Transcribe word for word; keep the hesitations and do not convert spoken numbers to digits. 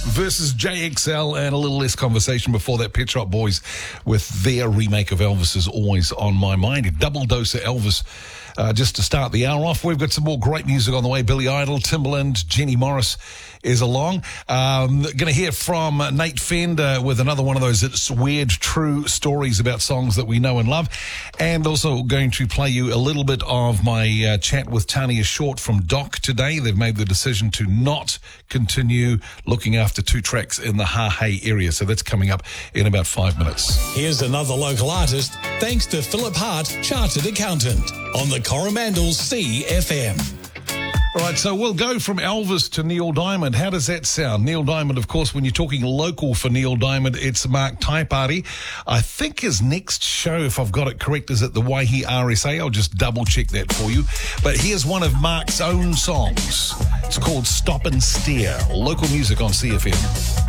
versus J X L, and a little less conversation before that. Pet Shop Boys with their remake of Elvis is always on my mind. A double dose of Elvis uh, just to start the hour off. We've got some more great music on the way. Billy Idol, Timbaland, Jenny Morris is along. Um, going to hear from Nate Fender with another one of those it's weird, true stories about songs that we know and love. And also going to play you a little bit of my uh, chat with Tania Short from Doc today. They've made the decision to not continue looking after two tracks in the Hahei area. So that's coming up in about five minutes. Here's another local artist, thanks to Philip Hart, Chartered Accountant, on the Coromandel C F M. All right, so we'll go from Elvis to Neil Diamond. How does that sound? Neil Diamond, of course, when you're talking local for Neil Diamond, it's Mark Taipari. I think his next show, if I've got it correct, is at the Waihi R S A. I'll just double check that for you. But here's one of Mark's own songs. It's called Stop and Stare. Local music on C F M.